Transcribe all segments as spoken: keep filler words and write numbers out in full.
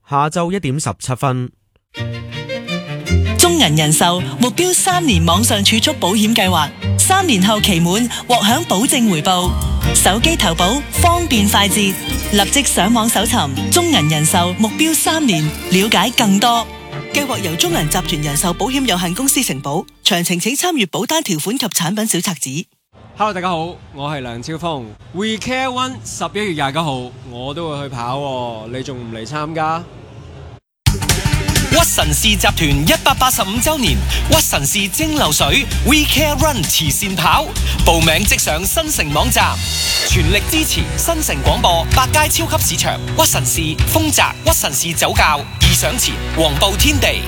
下晝一點十七分。 中銀人壽目標三年網上儲蓄保險計劃，三年後期滿獲享保證回報。手機投保方便快捷，立即上網搜尋中銀人壽目標三年，了解更多。計劃由中銀集團人壽保險有限公司承保，詳情請參閱保單條款及產品小冊子。 Hello， 大家好，我係梁超峰。We Care One 十一月廿九號我都會去跑喎，你仲唔嚟參加？ 屈臣氏集團一百八十五周年屈臣氏蒸餾水 We Care Run 慈善跑，報名即上新城網站，全力支持新城廣播、百佳超級市場、屈臣氏、豐澤、屈臣氏酒窖、易賞前、黃埔天地。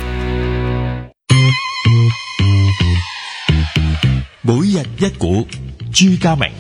每日一股，朱家明。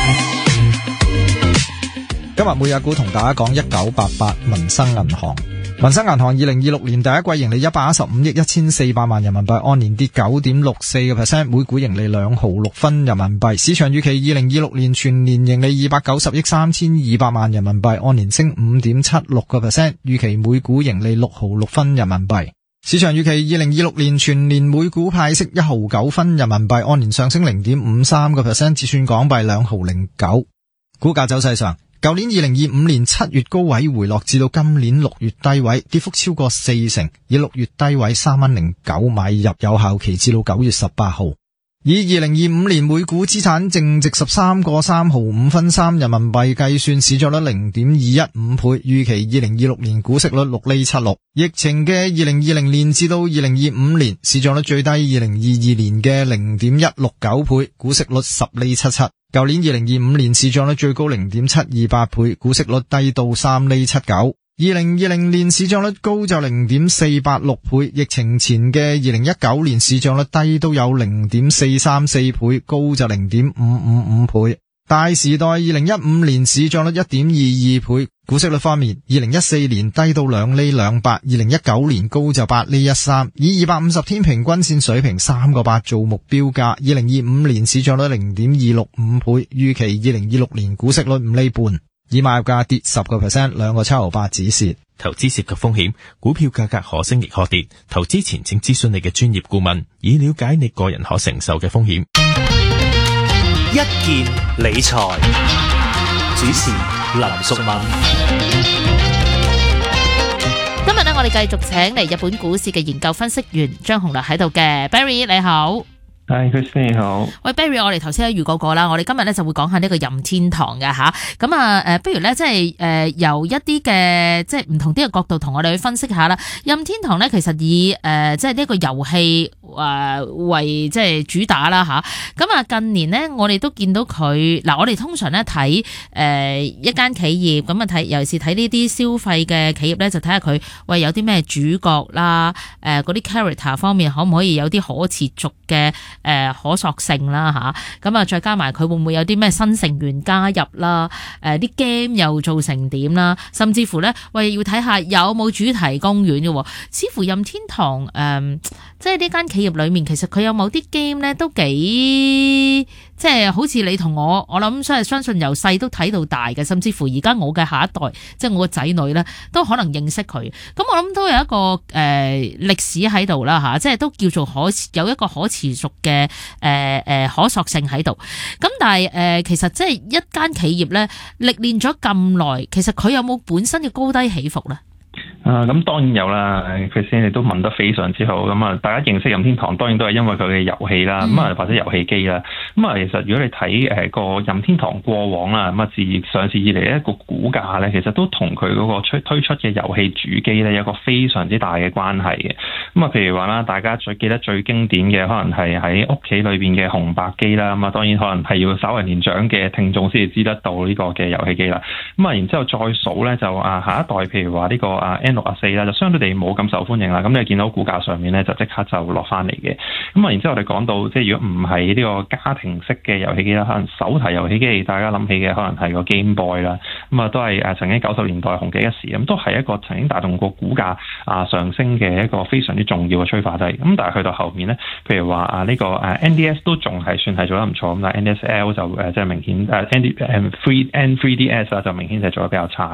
今日每日股同大家講一九八八民生銀行。民生銀行二零二六年第一季盈利一百一十五億一千四百萬人民幣，按年跌九點六四個 percent， 每股盈利兩毫六分人民幣。市場預期二零二六年全年盈利二百九十億三千二百萬人民幣，按年升五點七六個 percent， 預期每股盈利六毫六分人民幣。市場預期二零二六年全年每股派息一毫九分人民幣，按年上升零點五三個 percent， 折算港幣兩毫零九。股價走勢上，舊年二零二五年七月高位回落至到今年六月低位，跌幅超過四成，以六月低位三蚊零九買入，有效期至到九月十八號。以二零二五年每股資產淨值十三個三毫五分三人民幣計算，市賬率零點二一五倍，預期二零二六年股息率六厘七六。疫情嘅二零二零年至到二零二五年，市賬率最低二零二二年嘅零點一六九倍，股息率十厘七七。舊年二零二五年市賬率最高零點七二八倍，股息率低到三厘七九。二零二零年市賬率高就零點四八六倍，疫情前嘅二零一九年市賬率低都有零點四三四倍，高就零點五五五倍。大時代二零一五年市賬率一點二二倍，股息率方面，二零一四年低到兩厘兩八，二零一九年高就八厘一三，以二百五十天平均線水平三個八做目標價。二零二五年市賬率零點二六五倍，預期二零二六年股息率五厘半。以買入價跌十個 percent， 兩個七毫八止蝕。 投資涉及風險，股票價格可升亦可跌。投資前請諮詢你嘅專業顧問，以了解你個人可承受嘅風險。 一件理財主持林淑敏。 今日呢，我哋繼續請嚟日本股市嘅研究分析員張鴻略喺度嘅 Barry， 你好。 係，Chris你好。 喂 Barry， 我哋頭先都預告過啦，我哋今日咧就會講下呢個任天堂嘅吓，咁啊誒，不如咧即係誒由一啲嘅即係唔同啲嘅角度同我哋去分析下啦。任天堂咧其實以誒、呃、即係呢個遊戲誒為即係主打啦吓，咁啊近年咧我哋都見到佢嗱，我哋通常咧睇誒一間企業咁啊睇，尤其是睇呢啲消費嘅企業咧，就睇下佢喂有啲咩主角啦，誒嗰啲 character 方面可唔可以有啲可持續嘅。誒、呃、可塑性啦吓，咁啊再加埋佢會唔會有啲咩新成員加入啦？誒、呃、啲 game 又做成點啦？甚至乎咧，喂要睇下有冇主題公園嘅，似乎任天堂誒、呃，即係呢間企業裏面，其實佢有某啲 game 咧都幾即係好似你同我，我諗真係相信由細都睇到大嘅，甚至乎而家我嘅下一代，即係我個仔女咧，都可能認識佢。咁我諗都有一個誒歷、呃、史喺度啦吓，即係都叫做可有一個可持續嘅誒誒可塑性喺度。咁但係誒、呃、其實即係一間企業咧歷練咗咁耐，其實佢有冇本身嘅高低起伏咧？ 啊，咁當然有啦，佢先你都問得非常之好。咁啊，大家認識任天堂當然都係因為佢嘅遊戲啦，咁啊、嗯、或者遊戲機啦。咁啊，其實如果你睇誒個任天堂過往啦，咁啊自上市以嚟一個股價咧，其實都同佢嗰個推推出嘅遊戲主機咧有一個非常之大嘅關係嘅。咁啊，譬如話啦，大家最記得最經典嘅可能係喺屋企裏邊嘅紅白機啦。咁啊，當然可能係要稍為年長嘅聽眾先至知得到呢個嘅遊戲機啦。咁啊，然之後再數咧就啊下一代，譬如話呢個啊 N 六十四啦，就相對地冇咁受歡迎啦。咁你見到股價上面咧，就即刻就落翻嚟嘅。咁啊，然之後我哋講到，即係如果唔係呢個家庭式嘅遊戲機啦，可能手提遊戲機，大家諗起嘅可能係個 Game Boy 啦。咁啊，都係誒曾經九十年代紅極一時，咁都係一個曾經帶動過股價啊上升嘅一個非常之重要嘅催化劑。咁但係去到後面咧，譬如話啊呢個誒 N D S 都仲係算係做得唔錯，咁但係 N D S L 就誒即係明顯誒 N D 誒 N 三 D S 啊就明顯係做得比較差嘅。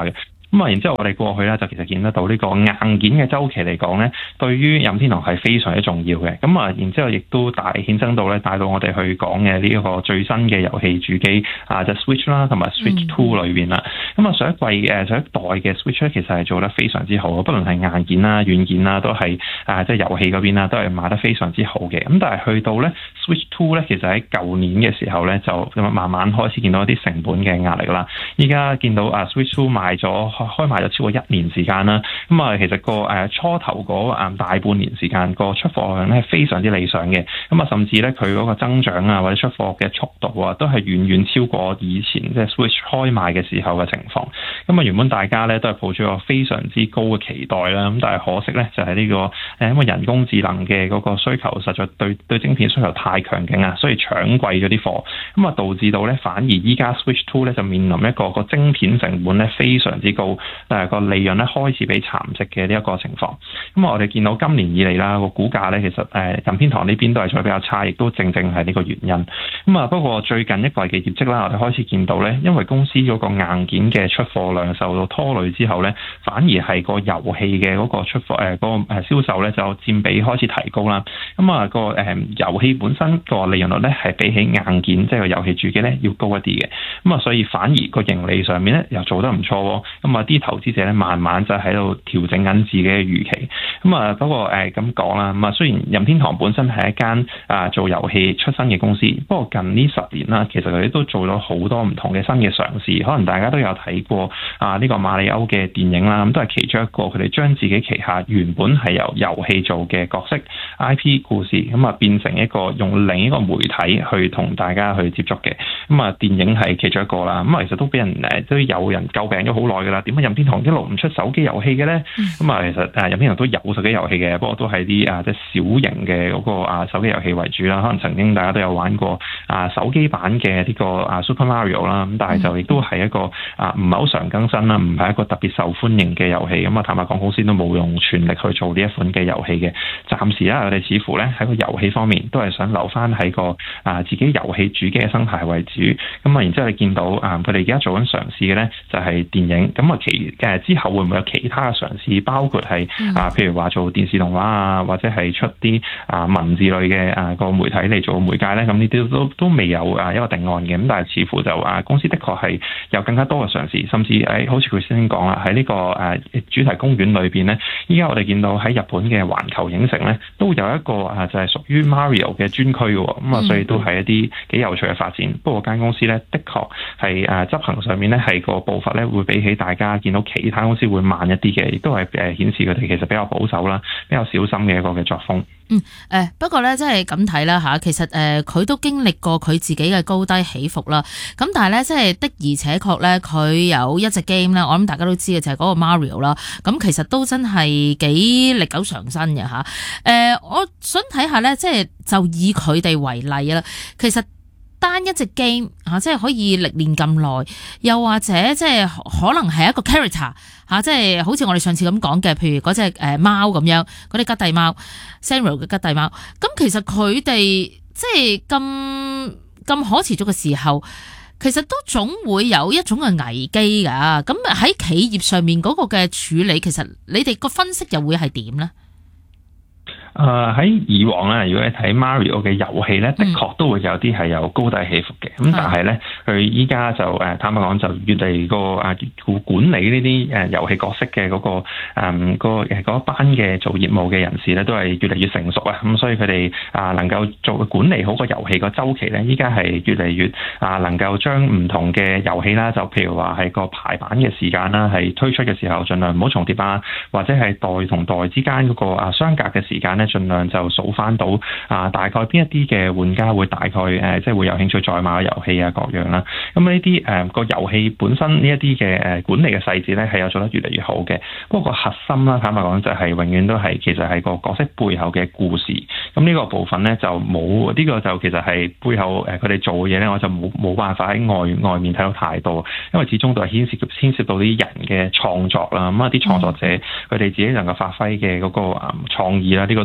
咁啊，然之後我哋過去咧就其實見得到呢個硬件嘅周期嚟講咧，對於任天堂係非常之重要嘅。咁啊，然之後亦都大衍生到咧，帶到我哋去講嘅呢一個最新嘅遊戲主機啊，就 Switch 啦，同埋 Switch Two 裏邊啦。咁啊、嗯，上一季誒上一代嘅 Switch 咧，其實係做得非常之好，不論係硬件啦、軟件啦，都係啊，即係遊戲嗰邊啦，都係賣得非常之好嘅。咁但係去到咧 Switch Two 咧，其實喺舊年嘅時候咧，就慢慢開始見到一啲成本嘅壓力啦。依家見到啊 Switch Two 賣咗開賣咗超過一年時間啦，咁啊其實個誒初頭嗰誒大半年時間個出貨量咧係非常之理想嘅，咁啊甚至咧佢嗰個增長啊或者出貨嘅速度啊都係遠遠超過以前即係 Switch 開賣嘅時候嘅情況。咁啊原本大家咧都係抱住一個非常之高嘅期待啦，咁但係可惜咧就係呢個誒因為人工智能嘅嗰個需求實在對對晶片需求太強勁啊，所以搶貴咗啲貨，咁啊導致到咧反而依家 Switch Two 咧就面臨一個個晶片成本咧非常之高，但係個利潤咧開始被蠶食嘅呢一個情況。咁啊我哋見到今年以嚟啦個股價咧其實誒任天堂呢邊都係做得比較差，亦都正正係呢個原因。咁啊不過最近一季嘅業績啦，我哋開始見到咧，因為公司嗰個硬件嘅出貨量受到拖累之後咧，反而係個遊戲嘅嗰個出貨誒嗰個誒銷售咧就佔比開始提高啦。咁啊個誒遊戲本身個利潤率咧係比起硬件即係個遊戲主機咧要高一啲嘅。咁啊所以反而個盈利上面咧又做得唔錯喎。咁啊啲投資者咧慢慢就喺度調整緊自己嘅預期。咁啊不過誒咁講啦，咁啊雖然任天堂本身係一間啊做遊戲出身嘅公司，不過近呢十年啦，其實佢哋都做咗好多唔同嘅新嘅嘗試。可能大家都有睇過啊呢個馬里歐嘅電影啦，咁都係其中一個佢哋將自己旗下原本係由遊戲做嘅角色 I P 故事，咁啊變成一個用另一個媒體去同大家去接觸嘅。咁啊電影係其中一個啦，咁啊其實都俾人誒都有人詬病咗好耐噶啦。點解任天堂一路唔出手機遊戲嘅咧？咁啊、嗯、其實誒任天堂都有手機遊戲嘅，不過都係啲啊即係小型嘅嗰個啊手機遊戲為主啦。可能曾經大家都有玩過啊手機版嘅呢個啊 Super Mario 啦，咁但係就亦都係一個啊唔係好常更新啦，唔係一個特別受歡迎嘅遊戲。咁啊坦白講，公司都冇用全力去做呢一款嘅遊戲嘅。暫時啦，我哋似乎咧喺個遊戲方面都係想留翻喺個啊自己遊戲主機嘅生態為主。咁啊然之後你見到啊佢哋而家做緊嘗試嘅咧就係電影。咁啊其誒之後會唔會有其他嘅嘗試？包括係啊譬如話做電視動畫啊，或者係出啲啊文字類嘅啊個媒體嚟做媒介咧？咁呢啲都都未有啊一個定案嘅。咁但係似乎就啊公司的確係有更加多嘅嘗試，甚至誒好似佢先講啦，喺呢個誒主題公園裏邊咧，依家我哋見到喺日本嘅環球影城咧，都有一個啊就係屬於 Mario 嘅專區嘅。咁啊，所以都係一啲幾有趣嘅發展。不過間公司咧，的確係誒執行上面咧係個步伐咧會比起大家見到其他公司會慢一啲嘅，亦都係誒顯示佢哋其實比較保守啦，比較小心嘅一個嘅作風。 嗯，誒、呃，不過咧，即係咁睇啦吓，其實誒，佢、呃、都經歷過佢自己嘅高低起伏啦。咁但係咧，即係的而且確咧，佢有一隻 game 咧，我諗大家都知嘅就係、是、嗰個 Mario 啦。咁其實都真係幾歷久常新嘅吓。誒、呃，我想睇下咧，即係就以佢哋為例啦。其實單一隻 game 吓，即係可以歷練咁耐，又或者即係可能係一個 character。吓，即係好似我哋上次咁講嘅，譬如嗰隻誒貓咁樣，嗰啲吉蒂貓 Sanrio 嘅吉蒂貓，咁其實佢哋即係咁咁可持續嘅時候，其實都總會有一種嘅危機噶。咁喺企業上面嗰個嘅處理，其實你哋個分析又會係點咧？ 誒喺、呃、以往咧，如果你睇 Mario 嘅遊戲咧，的確都會有啲係有高低起伏嘅。咁、嗯、但係咧，佢依家就誒坦白講，就越嚟個誒管理呢啲誒遊戲角色嘅嗰、那個誒、嗯那個誒嗰班嘅做業務嘅人士咧，都係越嚟越成熟啊。咁所以佢哋啊能夠做管理好個遊戲個周期咧，依家係越嚟越啊能夠將唔同嘅遊戲啦，就譬如話係個排版嘅時間啦，係推出嘅時候盡量唔好重疊啊，或者係代同代之間嗰個啊相隔嘅時間咧，盡量就數翻到啊，大概邊一啲嘅玩家會大概誒，即係會有興趣再買遊戲啊各樣啦。咁呢啲誒個遊戲本身呢一啲嘅誒管理嘅細節咧，係有做得越嚟越好嘅。不過個核心啦，坦白講就係永遠都係其實係個角色背後嘅故事。咁呢個部分咧就冇呢個就其實係背後誒佢哋做嘅嘢咧，我就冇冇辦法喺外外面睇到太多，因為始終都係牽涉牽涉到啲人嘅創作啦。咁啊啲創作者佢哋自己能夠發揮嘅嗰個誒創意啦，呢個都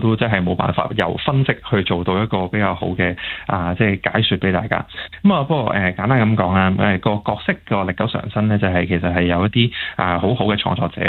都真係冇辦法由分析去做到一個比較好嘅啊，即係解說俾大家。咁啊，不過誒、呃、簡單咁講啊，誒、呃、個角色個歷久常新咧，就係、是、其實係有一啲啊好好嘅創作者